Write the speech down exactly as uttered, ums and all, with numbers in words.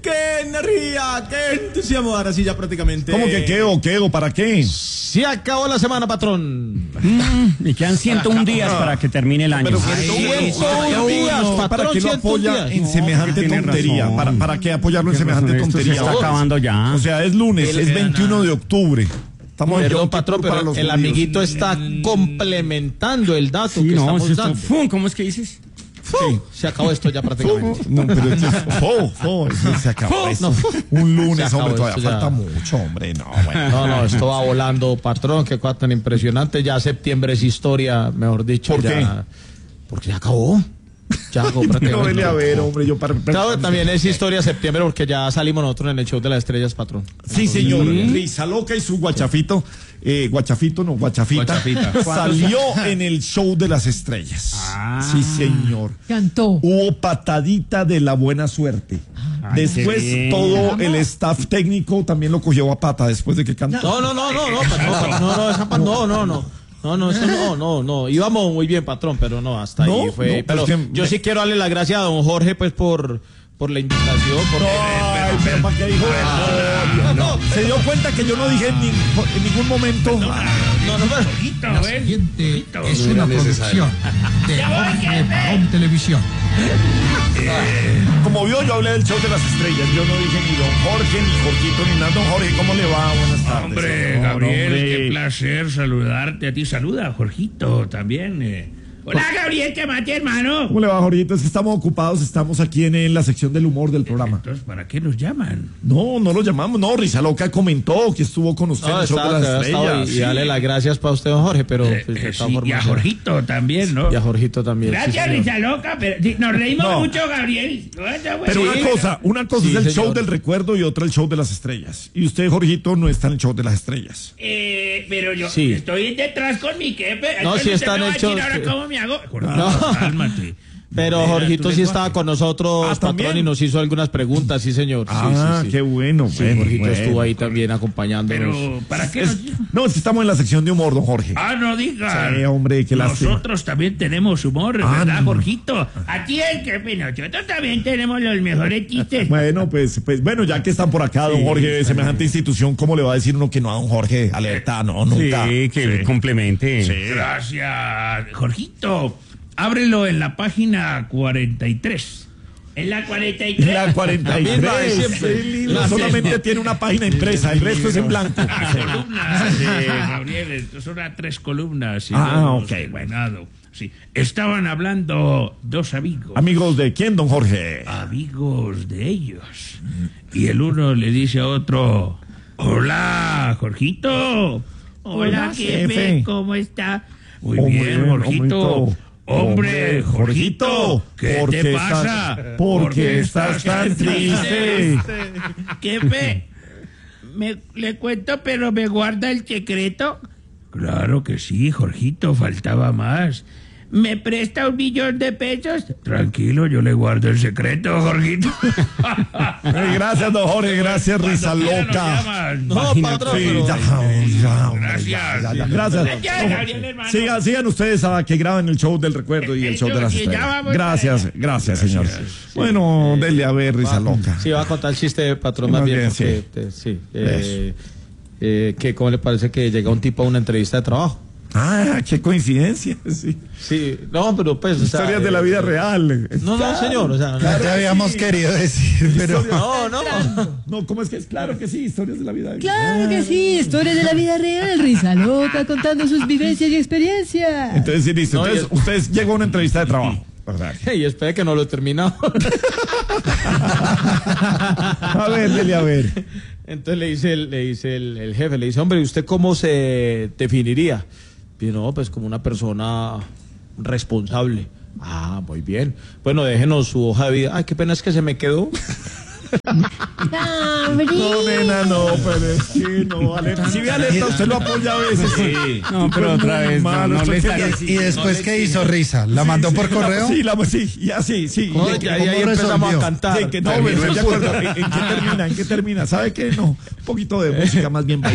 qué energía, qué entusiasmo! Ahora sí ya prácticamente. ¿Cómo que qué o qué o para qué? Se acabó la semana, patrón. Mm, y quedan ciento un días para que termine el año. Pero Ay, ciento un días, no, patrón, ¿para qué lo ciento un apoya días? en No, semejante tiene tontería? razón. ¿Para, ¿Para qué apoyarlo en ¿Qué semejante razón? Esto se tontería? está acabando ya. O sea, es lunes, es veintiuno de octubre. Estamos en Perdón, Yom patrón, Kippur para pero los el judíos. amiguito está complementando el dato Sí, que no, estamos si esto- dando. ¡Fum! ¿Cómo es que dices? Sí, se acabó esto ya prácticamente. No, pero esto es fo, fo, eso se acabó. eso. No. Un Se lunes, acabó hombre, todavía esto ya. falta mucho, hombre. No, bueno. No, no, esto va volando, patrón, qué cosa tan impresionante. Ya septiembre es historia, mejor dicho. ¿Por ya, qué? Porque ya acabó. Ya acabó No, prácticamente. vele a ver, hombre, yo para... Claro, también es historia septiembre porque ya salimos nosotros en el show de las estrellas, patrón. Sí, señor. Risa Loca y su guachafito, eh, guachafito, no, guachafita, Guachafita. salió en el show de las estrellas. Ah. Sí, señor. Cantó. Hubo patadita de la buena suerte. Ay, Después qué bien. todo el staff técnico también lo cogió a pata después de que cantó. No, no, no, no, no, patrón, patrón, no, no, esa pa- no, no, no. No, no, eso no, no, no. Íbamos muy bien, patrón, pero no, hasta No, ahí fue. no, pero es que- yo sí quiero darle las gracias a don Jorge, pues, por, por la invitación. Por... Ay, pero ¿para qué dijo eso? no, no, Se dio cuenta que yo no dije en, ni- en ningún momento. no, no, pero- La siguiente es una producción de Jorge Barón Televisión. Como vio, yo hablé del show de las estrellas. Yo no dije ni don Jorge, ni Jorgito, ni nada. Don Jorge, ¿cómo le va? Buenas tardes. Hombre, No, Gabriel, hombre. qué placer saludarte a ti. Saluda, Jorgito, también. eh. Hola, Gabriel, ¿qué más, hermano? ¿Cómo le va, Jorgito? Es que estamos ocupados, estamos aquí en, en la sección del humor del programa. Entonces, ¿para qué nos llaman? No, no lo llamamos, no, Risa Loca comentó que estuvo con usted No, en el show estaba- de las estaba- estrellas. y, y Sí. darle las gracias para usted, don Jorge, pero Eh, pues, de eh, todas sí, formas, y a Jorgito también, ¿no? y a Jorgito también. sí, Gracias, señor. Risa Loca, pero sí, nos reímos No. mucho, Gabriel. Bueno, Pero bueno. una cosa, una cosa Sí, es el señor. show del recuerdo y otra el show de las estrellas. Y usted, Jorgito, no está en el show de las estrellas. Eh, pero yo Sí. estoy detrás con mi jefe. No, Entonces sí usted está en me va el a decir show, ahora sí. cómo me hago. Jorgito, No. cálmate. Pero Modera Jorgito tu sí lenguaje. estaba con nosotros, Ah, patrón, ¿también? y nos hizo algunas preguntas, sí, señor. Sí, Ah, sí, sí. qué bueno. Sí, bueno, Jorgito bueno. estuvo ahí también acompañándonos. Pero, ¿para qué Es- nos... no, es que estamos en la sección de humor, don Jorge. Ah, no diga. Sí, hombre, qué lástima. Nosotros también tenemos humor, Ah, ¿verdad, no. Jorgito? Aquí el que nosotros también tenemos los mejores chistes. Bueno, pues, pues, bueno, ya que están por acá, don Jorge, de semejante institución, ¿cómo le va a decir uno que no a don Jorge? Alerta, no, nunca. Sí, que complemente. Gracias, Jorgito. Ábrelo en la página cuarenta y tres. ¿En la cuarenta y tres? La cuarenta y La misma de tres, siempre. sí, lindo, La solamente misma. tiene una página impresa, el resto es en blanco. Ah, columnas, eh, Gabriel, estos son a tres columnas. y Ah, no, ok, no, bueno. Sí. Estaban hablando dos amigos. Amigos de quién, don Jorge. amigos de ellos. Y el uno le dice a otro, hola, Jorgito. Hola, Hola, jefe, jefe. ¿cómo está? Muy Hombre, bien, Jorgito. hombrito. Hombre, Jorgito, ¿qué ¿por te qué pasa? estás- por qué estás tan triste? Jefe, me, le cuento, pero me guarda el secreto. Claro que sí, Jorgito, faltaba más. ¿Me presta un millón de pesos? Tranquilo, yo le guardo el secreto, Jorgito. Eh, gracias, don Jorge, gracias, Risa Cuando quiera nos Loca. llaman. No, patrón, Sí, pero- ya, ya, hombre, Gracias. ya, ya, ya, gracias. Ya, Gabriel, hermano. Sigan, sigan ustedes a que graben el show del recuerdo y el Eso, show de las que ya estrellas. vamos Gracias, para gracias, señor. Bueno, dele a ver, Risa Loca. Sí, va a contar el chiste de patrón más Más bien, bien, porque, sí. te- sí. eh, eh, que ¿cómo le parece que llega un tipo a una entrevista de trabajo? Ah, qué coincidencia, sí. Sí, no, pero pues, o sea, Historias de la eh, vida real. No, no, señor, o sea, no, Claro te que habíamos sí. querido decir, pero no, no. No, ¿cómo es que es? Claro que sí, historias de la vida. Claro que sí, historias de la vida real, Risa Loca contando sus vivencias y experiencias. Entonces, sí, listo. No, Entonces, y- ustedes llegó a una entrevista de trabajo. ¿Verdad? Y espera que no lo he terminado. A ver, dele a ver. Entonces le dice, el, le dice el, el jefe, le dice, hombre, ¿y usted cómo se definiría? Y no, pues como una persona responsable. Ah, muy bien. Bueno, déjenos su hoja de vida. Ay, qué pena es que se me quedó. No, nena, no, pero es que no, alerta. Si ve alerta, usted lo apoya a veces. Sí. No, pero otra vez, no, no le está- y, y después qué hizo Risa, la mandó por correo. Sí, la, sí, ya sí, sí. No, Sí, y ahí, ahí ¿cómo empezamos resolvió? a cantar. sí, que no, pero estoy de acuerdo. ¿En, en qué termina? ¿En qué termina? ¿Sabe qué? No, un poquito de música más bien.